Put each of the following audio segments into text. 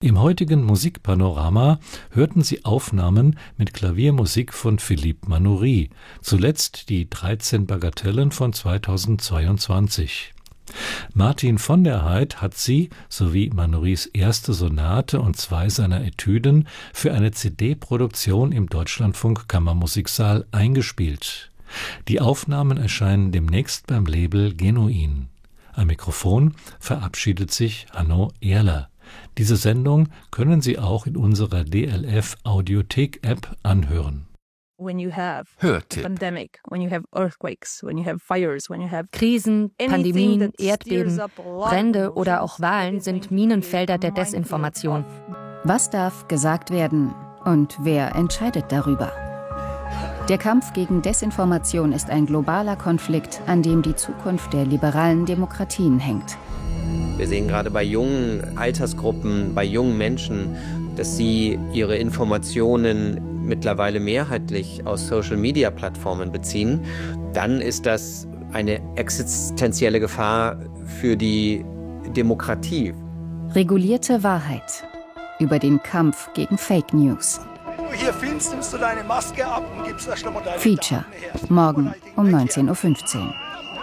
Im heutigen Musikpanorama hörten Sie Aufnahmen mit Klaviermusik von Philippe Manoury, zuletzt die 13 Bagatellen von 2022. Martin von der Heydt hat sie, sowie Manourys erste Sonate und 2 seiner Etüden, für eine CD-Produktion im Deutschlandfunk Kammermusiksaal eingespielt. Die Aufnahmen erscheinen demnächst beim Label Genuin. Am Mikrofon verabschiedet sich Hanno Ehrler. Diese Sendung können Sie auch in unserer DLF Audiothek-App anhören. Hörtipp. Krisen, Pandemien, Erdbeben, Brände oder auch Wahlen sind Minenfelder der Desinformation. Was darf gesagt werden und wer entscheidet darüber? Der Kampf gegen Desinformation ist ein globaler Konflikt, an dem die Zukunft der liberalen Demokratien hängt. Wir sehen gerade bei jungen Altersgruppen, bei jungen Menschen, dass sie ihre Informationen mittlerweile mehrheitlich aus Social-Media-Plattformen beziehen. Dann ist das eine existenzielle Gefahr für die Demokratie. Regulierte Wahrheit über den Kampf gegen Fake News. Wenn du hier filmst, nimmst du deine Maske ab und gibst da schon mal deine Feature, morgen um 19.15 Uhr.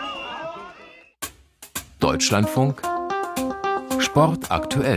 Deutschlandfunk Sport aktuell.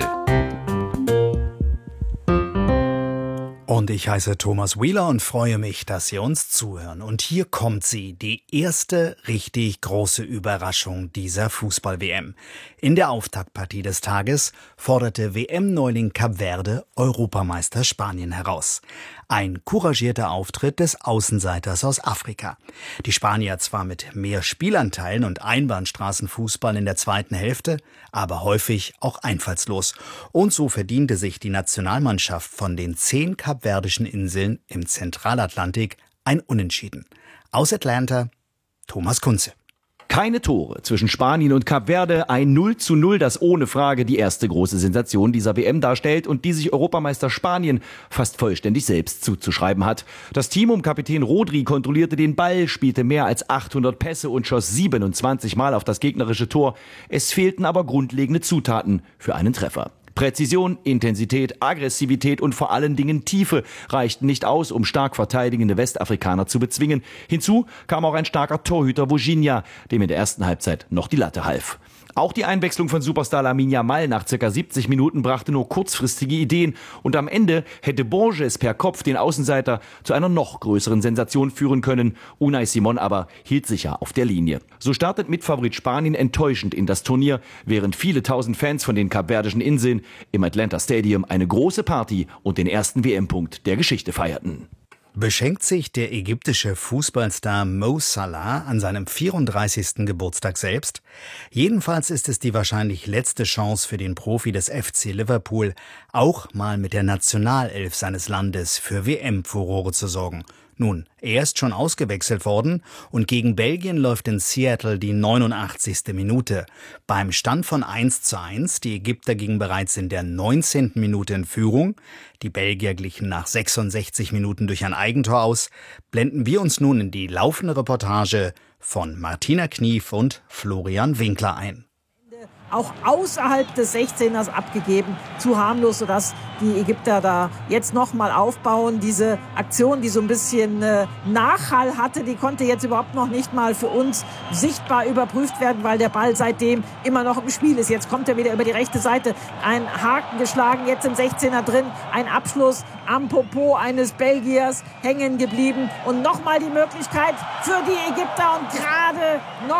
Und ich heiße Thomas Wheeler und freue mich, dass Sie uns zuhören. Und hier kommt sie, die erste richtig große Überraschung dieser Fußball-WM. In der Auftaktpartie des Tages forderte WM-Neuling Kap Verde Europameister Spanien heraus. Ein couragierter Auftritt des Außenseiters aus Afrika. Die Spanier zwar mit mehr Spielanteilen und Einbahnstraßenfußball in der zweiten Hälfte, aber häufig auch einfallslos. Und so verdiente sich die Nationalmannschaft von den 10 kapverdischen Inseln im Zentralatlantik ein Unentschieden. Aus Atlanta, Thomas Kunze. Keine Tore zwischen Spanien und Kap Verde, ein 0:0, das ohne Frage die erste große Sensation dieser WM darstellt und die sich Europameister Spanien fast vollständig selbst zuzuschreiben hat. Das Team um Kapitän Rodri kontrollierte den Ball, spielte mehr als 800 Pässe und schoss 27 Mal auf das gegnerische Tor. Es fehlten aber grundlegende Zutaten für einen Treffer. Präzision, Intensität, Aggressivität und vor allen Dingen Tiefe reichten nicht aus, um stark verteidigende Westafrikaner zu bezwingen. Hinzu kam auch ein starker Torhüter Virginia, dem in der ersten Halbzeit noch die Latte half. Auch die Einwechslung von Superstar Lamine Yamal nach ca. 70 Minuten brachte nur kurzfristige Ideen und am Ende hätte Borges per Kopf den Außenseiter zu einer noch größeren Sensation führen können. Unai Simon aber hielt sicher auf der Linie. So startet Mitfavorit Spanien enttäuschend in das Turnier, während viele tausend Fans von den kapverdischen Inseln im Atlanta Stadium eine große Party und den ersten WM-Punkt der Geschichte feierten. Beschenkt sich der ägyptische Fußballstar Mo Salah an seinem 34. Geburtstag selbst? Jedenfalls ist es die wahrscheinlich letzte Chance für den Profi des FC Liverpool, auch mal mit der Nationalelf seines Landes für WM-Furore zu sorgen. Nun, er ist schon ausgewechselt worden und gegen Belgien läuft in Seattle die 89. Minute. Beim Stand von 1:1, die Ägypter gingen bereits in der 19. Minute in Führung. Die Belgier glichen nach 66 Minuten durch ein Eigentor aus. Blenden wir uns nun in die laufende Reportage von Martina Knief und Florian Winkler ein. Auch außerhalb des 16ers abgegeben, zu harmlos, sodass die Ägypter da jetzt nochmal aufbauen. Diese Aktion, die so ein bisschen Nachhall hatte, die konnte jetzt überhaupt noch nicht mal für uns sichtbar überprüft werden, weil der Ball seitdem immer noch im Spiel ist. Jetzt kommt er wieder über die rechte Seite, ein Haken geschlagen, jetzt im 16er drin, ein Abschluss am Popo eines Belgiers hängen geblieben und nochmal die Möglichkeit für die Ägypter und gerade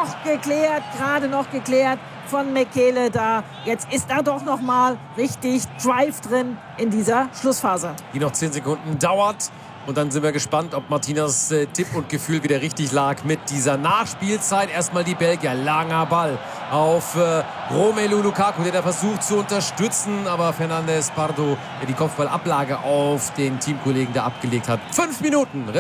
noch geklärt von Mekele da. Jetzt ist da doch noch mal richtig Drive drin in dieser Schlussphase. Die noch 10 Sekunden dauert. Und dann sind wir gespannt, ob Martinas Tipp und Gefühl wieder richtig lag mit dieser Nachspielzeit. Erstmal die Belgier. Langer Ball auf Romelu Lukaku, der da versucht zu unterstützen. Aber Fernandes Pardo, der die Kopfballablage auf den Teamkollegen da abgelegt hat. 5 Minuten.